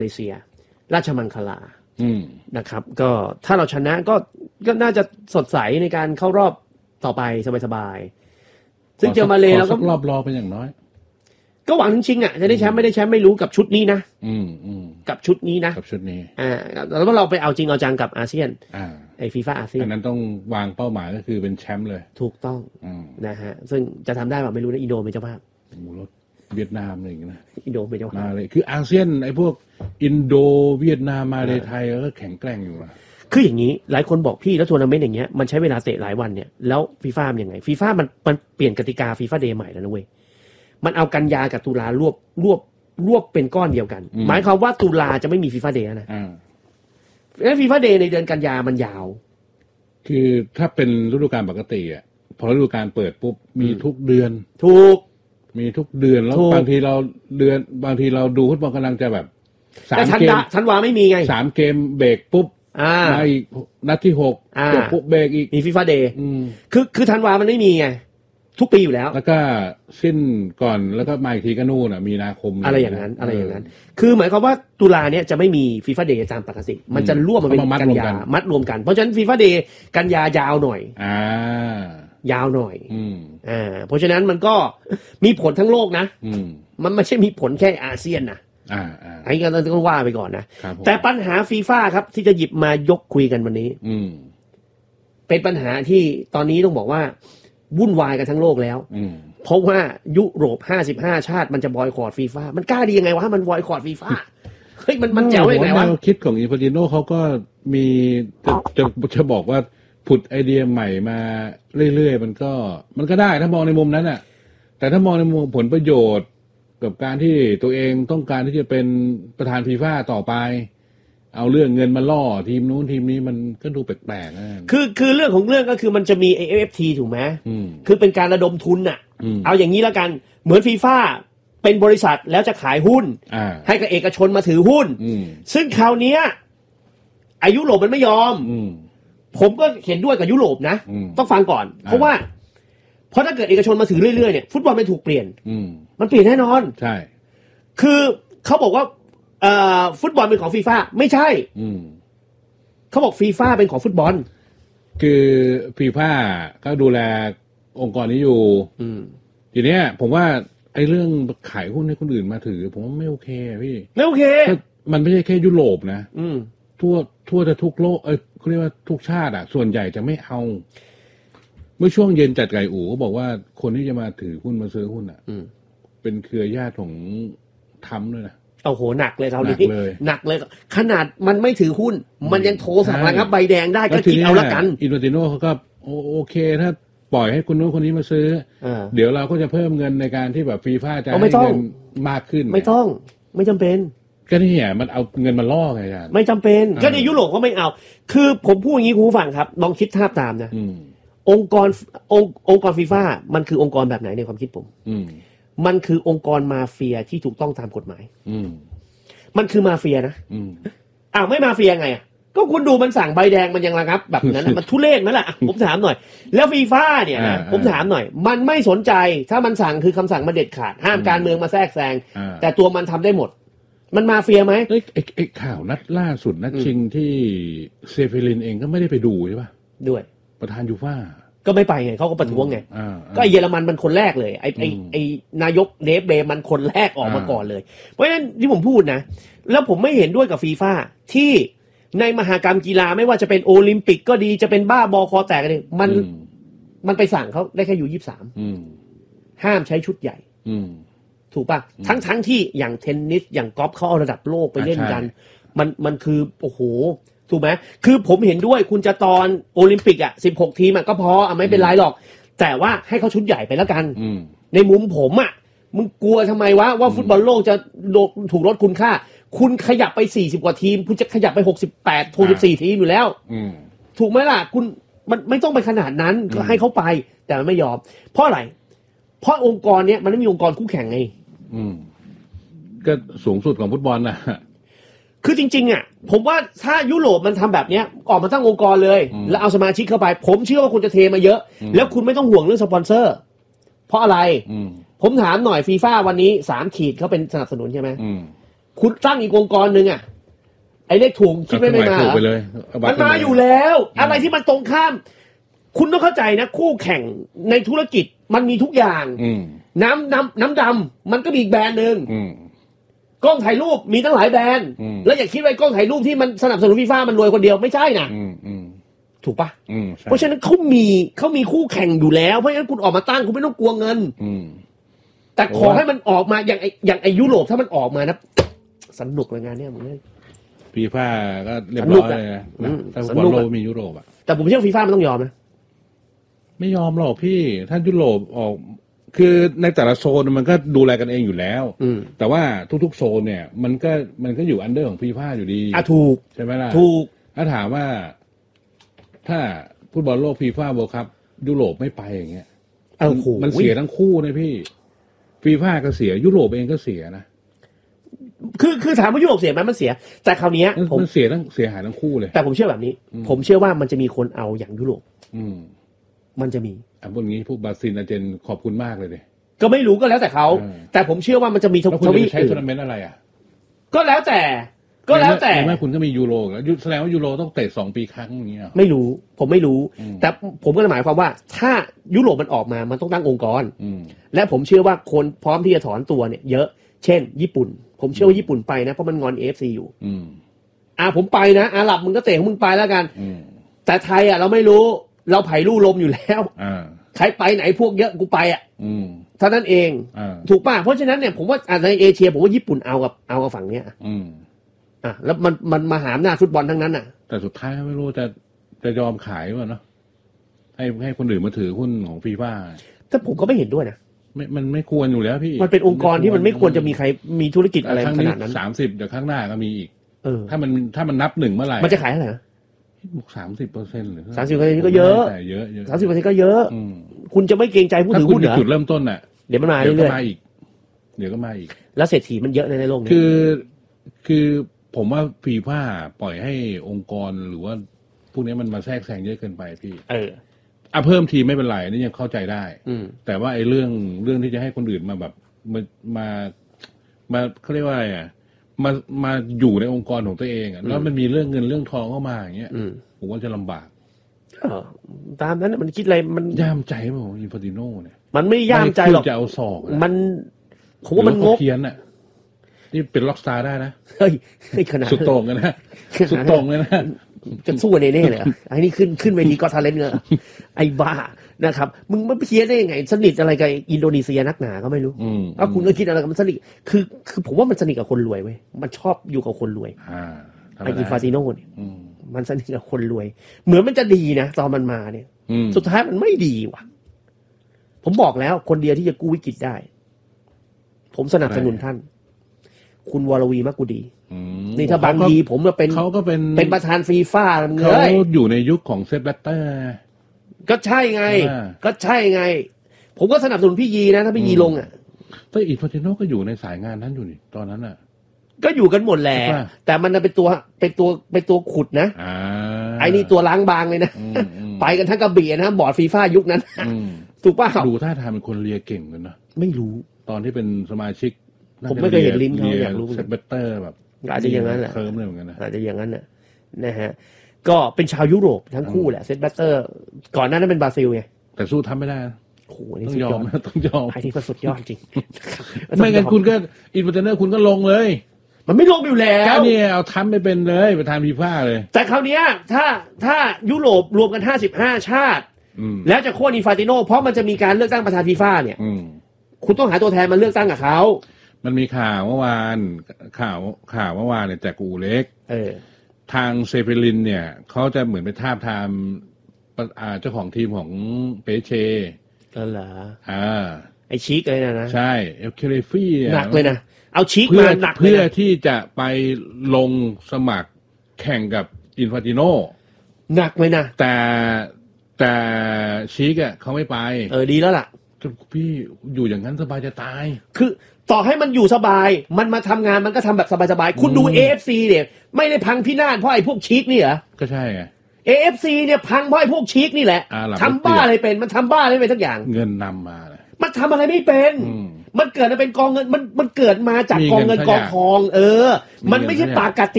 เลเซียราชมังคลานะครับก็ถ้าเราชนะก็น่าจะสดใสในการเข้ารอบต่อไปสบายๆซึ่งเจอมาเลแล้วก็รอบรอเป็นอย่างน้อยก็หวังถึงชิงอ่ะจะได้แชมป์ไม่ได้แชมป์ไม่รู้กับชุดนี้นะกับชุดนี้นะกับชุดนี้แล้วเราไปเอาจริงเอาจังกับอาเซียนไอ้ฟีฟ่าอาเซียนอันนั้นต้องวางเป้าหมายก็คือเป็นแชมป์เลยถูกต้องนะฮะซึ่งจะทำได้แบบไม่รู้นะอินโดเป็นเจ้าภาพเวียดนามอะไรอย่างเงี้ยนะอินโดเป็นเจ้าภาพมาเลยคืออาเซียนไอ้พวกอินโดเวียดนามมาเลไทยก็แข็งแกร่งอยู่นะคืออย่างนี้หลายคนบอกพี่แล้วทัวร์นาเมนต์อย่างเงี้ยมันใช้เวลาเตะหลายวันเนี่ยแล้วฟีฟ่ามันยังไงฟีฟ่ามันเปลี่ยนกติกาฟีฟ่าเดย์ใหม่แล้วนะเว้ยมันเอากันยากับตุลารวบเป็นก้อนเดียวกันหมายความว่าตุลาจะไม่มีฟีฟ่าเดย์นะแล้วฟีฟ่าเดย์ในเดือนกันยามันยาวคือถ้าเป็นฤดูกาลปกติอ่ะพอฤดูกาลเปิดปุ๊บมีทุกเดือนถูกมีทุกเดือนแล้วบางทีเราดูฟุตบอลกำลังจะแบบ 3 เกมธันวาไม่มีไง 3 เกมเบรกปุ๊บมาอีกนัดที่6จบปุ๊บเบรกอีกมีฟีฟ่าเดย์คือธันวามันไม่มีไงทุกปีอยู่แล้วแล้วก็สิ้นก่อนแล้วก็มาอีกทีก็นู่นอ่ะมีนาคมอะไรอย่างนั้นคือหมายความว่าตุลาเนี่ยจะไม่มีฟีฟ่าเดย์ตามปกติมันจะร่วมมาเป็นกันยามัดรวมกันเพราะฉะนั้นฟีฟ่าเดย์กันยายาวหน่อยยาวหน่อยเพราะฉะนั้นมันก็มีผลทั้งโลกนะมันไม่ใช่มีผลแค่อาเซียนนะอันนี้ก็ต้องว่าไปก่อนนะแต่ปัญหาฟีฟ่าครับที่จะหยิบมายกคุยกันวันนี้เป็นปัญหาที่ตอนนี้ต้องบอกว่าวุ่นวายกันทั้งโลกแล้วเพราะว่ายุโรป55 ชาติมันจะบอยคอตฟีฟ่ามันกล้าดียังไงวะมันบอยคอตฟีฟ่าเฮ้ยมันแจ๋วยังไงวะแนวคิดของอินฟานติโน่เขาก็มีจะบอกว่าผุดไอเดียใหม่มาเรื่อยๆมันก็ได้ถ้ามองในมุมนั้นน่ะแต่ถ้ามองในมุมผลประโยชน์กับการที่ตัวเองต้องการที่จะเป็นประธานฟีฟ่าต่อไปเอาเรื่องเงินมาล่อทีมนู้นทีมนี้มันก็ดูแปลกๆนะคือเรื่องของเรื่องก็คือมันจะมี AFT ถูกไหมคือเป็นการระดมทุนน่ะเอาอย่างนี้แล้วกันเหมือนฟีฟ่าเป็นบริษัทแล้วจะขายหุ้นให้กับเอกชนมาถือหุ้นซึ่งคราวนี้ยุโรปมันไม่ยอมผมก็เห็นด้วยกับยุโรปนะต้องฟังก่อนเพราะถ้าเกิดเอกชนมาถือเรื่อยๆเนี่ยฟุตบอลมันถูกเปลี่ยนมันเปลี่ยนแน่นอนใช่คือเขาบอกว่าฟุตบอลเป็นของฟีฟ่าไม่ใช่เขาบอกฟีฟ่าเป็นของฟุตบอลคือฟีฟ่าก็ดูแลองค์กรนี้อยู่ทีเนี้ยผมว่าไอ้เรื่องขายหุ้นให้คนอื่นมาถือผมว่าไม่โอเคพี่ไม่โอเคมันไม่ใช่แค่ยุโรปนะทั่วจะทุกโลกเขาเรียกว่าทุกชาติอ่ะส่วนใหญ่จะไม่เอาเมื่อช่วงเย็นจัดไก่อู๋ก็บอกว่าคนที่จะมาถือหุ้นมาซื้อหุ้นอ่ะเป็นเครือญาติของทำด้วยนะโอ้โหหนักเลยเขาดิหนักเลยขนาดมันไม่ถือหุ้นมันยังโทรสั่งระงับใบแดงได้ก็คิดเอาละกันอินโดติโน่เขาก็โอเคถ้าปล่อยให้คนนู้นคนนี้มาซื้อเดี๋ยวเราก็จะเพิ่มเงินในการที่แบบฟีฟ่าจะให้เงินมากขึ้นไม่ต้องไม่จำเป็นก็นี่อ่ะมันเอาเงินมาล่อไงอาจารย์ไม่จำเป็นก็ในยุโรปก็ไม่เอาคือผมพูดอย่างนี้คุณผู้ฟังครับลองคิดภาพตามนะองค์กรฟีฟ่ามันคือองค์กรแบบไหนในความคิดผมมันคือองค์กรมาเฟียที่ถูกต้องตามกฎหมายมันคือมาเฟียนะไม่มาเฟียไงก็คุณดูมันสั่งใบแดงมันยังระงับแบบนั้นมันทุเรศไหมล่ะผมถามหน่อยแล้วฟีฟ่าเนี่ยนะผมถามหน่อยมันไม่สนใจถ้ามันสั่งคือคำสั่งมาเด็ดขาดห้ามการเมืองมาแทรกแซงแต่ตัวมันทำได้หมดมันมาเฟียไหมไอ้ข่าวนัดล่าสุดนัดชิงที่เซเฟลินเองก็ไม่ได้ไปดูใช่ป่ะด้วยประธานยูฟ่าก็ไม่ไปไงเขาก็ประท้วงไงก็เยอรมันมันคนแรกเลยไอ้นายกเดฟเบรมันคนแรกออกมาก่อนเลยเพราะฉะนั้นที่ผมพูดนะแล้วผมไม่เห็นด้วยกับฟีฟ่าที่ในมหกรรมกีฬาไม่ว่าจะเป็นโอลิมปิกก็ดีจะเป็นบ้าบอคอแตกกันเลยมันไปสั่งเขาได้แค่อยู่23ห้ามใช้ชุดใหญ่ถูกป่ะทั้งที่อย่างเทนนิสอย่างกอล์ฟเขาเอาระดับโลกไปเล่นกันมันคือโอ้โหถูกไหมคือผมเห็นด้วยคุณจะตอนโอลิมปิก16 ทีมก็พอไม่เป็นไรหรอกแต่ว่าให้เขาชุดใหญ่ไปแล้วกันในมุมผมมึงกลัวทำไมว่าฟุตบอลโลกจะถูกลดคุณค่าคุณขยับไป40 กว่าทีมคุณจะขยับไป68 64 ทีมอยู่แล้วถูกไหมล่ะคุณมันไม่ต้องไปขนาดนั้นก็ให้เขาไปแต่มันไม่ยอมเพราะอะไรเพราะองค์กรเนี้ยมันไม่มีองค์กรคู่แข่งไงก็สูงสุดของฟุตบอลนะคือจริงๆผมว่าถ้ายุโรปมันทำแบบนี้ออกมาตั้งองค์กรเลยแล้วเอาสมาชิกเข้าไปผมเชื่อว่าคุณจะเทมาเยอะแล้วคุณไม่ต้องห่วงเรื่องสปอนเซอร์เพราะอะไรผมถามหน่อยฟีฟ่าวันนี้3 ขีดเขาเป็นสนับสนุนใช่ไหมคุณตั้งอีกองค์กรหนึ่งอ่ะไอ้เลขถูกคิดไม่มาถูกไปเลยมันมาอยู่แล้ว อะไรที่มันตรงข้าม คุณต้องเข้าใจนะคู่แข่งในธุรกิจมันมีทุกอย่างน้ำดำมันก็มีอีกแบรนด์หนึ่งกล้องถ่ายรูปมีตั้งหลายแบรนด์แล้วอย่าคิดว่ากล้องถ่ายรูปที่มันสนับสนุนฟีฟ่ามันรวยคนเดียวไม่ใช่นะถูกปะเพราะฉะนั้นเขามีคู่แข่งอยู่แล้วเพราะฉะนั้นคุณออกมาตั้งคุณไม่ต้องกลัวเงินแต่ขอให้มันออกมาอย่างไอยุโรปถ้ามันออกมานะสนุกเลยงานเนี้ยมึงเนี่ยฟีฟ่าก็เรียบร้อยเลยนะแต่ฟุตบอลโลกมียุโรปอ่ะแต่ผมเชื่อฟีฟ่ามันต้องยอมนะไม่ยอมหรอกพี่ถ้ายุโรปออกคือในแต่ละโซนมันก็ดูแลกันเองอยู่แล้วแต่ว่าทุกๆโซนเนี่ยมันก็อยู่อันเดอร์ของฟีฟ่าอยู่ดีถูกใช่ไหมล่ะถูกถ้าถามว่าถ้าฟุตบอลโลกฟีฟ่าเวิลด์คัพยุโรปไม่ไปอย่างเงี้ยมันเสียทั้งคู่นะพี่ฟีฟ่าก็เสียยุโรปเองก็เสียนะคือถามว่ายุโรปเสียไหมมันเสียแต่คราวนี้มันเสียหายทั้งคู่เลยแต่ผมเชื่อแบบนี้ผมเชื่อว่ามันจะมีคนเอาอย่างยุโรปมันจะมีพวกนี้พวกบราซิลอาร์เจนขอบคุณมากเลยเลยก็ไม่รู้ก็แล้วแต่เขาแต่ผมเชื่อว่ามันจะมีทวีปใช้ทัวร์นาเมนต์อะไรอ่ะก็แล้วแต่ไม่คุณก็มียูโรแล้วแสดงว่ายูโรต้องเตะ2 ปีครั้งอย่างเงี้ยไม่รู้ผมไม่รู้แต่ผมก็หมายความว่าถ้ายุโรปมันออกมามันต้องตั้งองค์กรและผมเชื่อว่าคนพร้อมที่จะถอนตัวเนี่ยเยอะเช่นญี่ปุ่นผมเชื่อว่าญี่ปุ่นไปนะเพราะมันงอน AFC อยู่ผมไปนะอาหรับมึงก็เตะของมึงไปแล้วกันแต่ไทยเราไม่รู้เราไผ่ลู่ลมอยู่แล้วใครไปไหนพวกเยอะกูไปเท่านั้นเองถูกป่ะเพราะฉะนั้นเนี่ยผมว่าในเอเชียผมว่าญี่ปุ่นเอากับฝั่งเนี้ยแล้วมันมาหาอำนาจฟุตบอลทั้งนั้นแต่สุดท้ายไม่รู้จะยอมขายป่ะเนาะให้คนอื่นมาถือหุ้นของฟีฟ่าแต่ผมก็ไม่เห็นด้วยนะมันไม่ควรอยู่แล้วพี่มันเป็นองค์กรที่มันไม่ควรจะมีใครมีธุรกิจอะไรขนาดนั้น 30เดี๋ยวข้างหน้าก็มีอีกถ้ามันนับ1เมื่อไหร่มันจะขายเท่าไหร่บุก30%หรือ 30%ก็เยอะ30%ก็เยอะคุณจะไม่เกรงใจผู้ถือหุ้นเหรอจุดเริ่มต้นน่ะเดี๋ยวมันมาเรื่อยๆเดี๋ยวก็มาอีกแล้วเศรษฐีมันเยอะในโลกนี้คือผมว่าฟีฟ่าปล่อยให้องค์กรหรือว่าพวกนี้มันมาแทรกแซงเยอะเกินไปพี่เพิ่มทีไม่เป็นไรนี่ยังเข้าใจได้แต่ว่าไอ้เรื่องที่จะให้คนอื่นมาแบบมาเขาเรียกว่าอะไรมาอยู่ในองค์กรของตัวเองแล้วมันมีเรื่องเงินเรื่องทองเข้ามาอย่างเงี้ยผมว่าจะลำบากตามนั้นมันคิดอะไรมันย่ามใจมั้งอินฟาติโน่เนี่ยมันไม่ย่ามใจหรอกจะเอาศอกมันผมว่ามันงกเพี้ยนอ่ะนี่เป็นล็อกสตาร์ได้นะเฮ้ยขนาดสุดโต่งกันนะสุดโต่งเลยนะจะสู้เน่ๆเลยไอ้นี่ขึ้นเวทีก็ทาเลนต์เลยไอ้บ้านะครับมึงมันเพี้ยนได้ยังไงสนิทอะไรกับอินโดนีเซียนักหนาก็ไม่รู้แล้วคุณก็คิดอะไรกับมันสนิทคือผมว่ามันสนิทกับคนรวยเว้ยมันชอบอยู่กับคนรวยไอ้อินฟาติโน่เนี่ยมันสนิทกับคนรวยเหมือนมันจะดีนะตอนมันมาเนี่ยสุดท้ายมันไม่ดีว่ะผมบอกแล้วคนเดียวที่จะกู้วิกฤตได้ผมสนับสนุนท่านคุณวรวีมักกุดีนี่ถ้าบางทีผมมาเขาก็เป็นประธานฟีฟ่าเขาอยู่ในยุคของเซฟแบตเตอร์ก็ใช่ไงผมก็สนับสนุนพี่ยีนะถ้าพี่ยีลงแต่อินฟาติโน่ก็อยู่ในสายงานนั้นอยู่นี่ตอนนั้นก็อยู่กันหมดแหละแต่มันเป็นตัวขุดนะไอ้นี่ตัวล้างบางเลยนะไปกันทั้งกระบี่นะบอร์ดฟีฟ่ายุคนั้นถูกป่ะดูท่าทางเป็นคนเลียเก่งกันนะไม่รู้ตอนที่เป็นสมาชิกผมไม่เคยเห็นลิ้นเขาอยากรู้เซฟแบตเตอร์แบบอาจจะอย่างนั้นแหละเคิร์มเลยเหมือนกันนะอาจจะอย่างนั้นนะฮะก็เป็นชาวยุโรปทั้งคู่แหละเซฟแบตเตอร์ก่อนหน้านั้นเป็นบราซิลไงแต่สู้ทำไม่ได้โอ้โหนี่ต้องยอมไอ้นี่ก็สุดยอดจริงไม่งั้นคุณก็อินฟลูเอนเซอร์คุณก็ลงเลยมันไม่ลงอยู่แล้วเนี่ยเอาทำไปเป็นเลยประธานฟีฟ่าเลยแต่คราวนี้ถ้ายุโรปรวมกัน55ชาติแล้วจะโค่นอินฟาติโน่เพราะมันจะมีการเลือกตั้งประธานฟีฟ่าเนี่ยคุณต้องหาตัวแทนมาเลือกตั้งกับเขามันมีข่าวเมื่อวานเนี่ยจากกูเล็กทางเซเฟลินเนี่ยเขาจะเหมือนไปทาบทามเจ้าของทีมของเปเชเหรอไอชิกเลยนะใช่เอลเคเลฟี่หนักเลยนะเอาชิกมาหนักเพื่อที่จะไปลงสมัครแข่งกับอินฟาติโน่หนักเลยนะแต่ชิกเขาไม่ไปดีแล้วล่ะพี่อยู่อย่างนั้นสบายจะตายคือต่อให้มันอยู่สบายมันมาทำงานมันก็ทำแบบสบายๆคุณดู AFC เนี่ยไม่ได้พังพินาศเพราะไอ้พวกชิกนี่เหรอก็ใช่ไง AFC เนี่ยพังเพราะไอ้พวกชิกนี่แหละทำบ้าอะไรเป็นมันทำบ้าอะไรเป็นทุกอย่างเงินนำมาเลยมันทำอะไรไม่เป็นมันเกิดมาเป็นกองเงินมันเกิดมาจากกองเงินกองทองมันไม่ใช่ปกติ